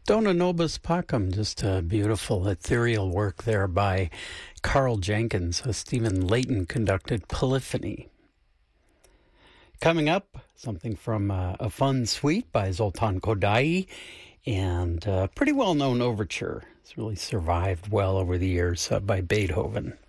Dona Nobis Pacem, just a beautiful ethereal work there by Carl Jenkins, a Stephen Layton conducted polyphony. Coming up, something from a fun suite by Zoltan Kodaly, and a pretty well-known overture. It's really survived well over the years by Beethoven.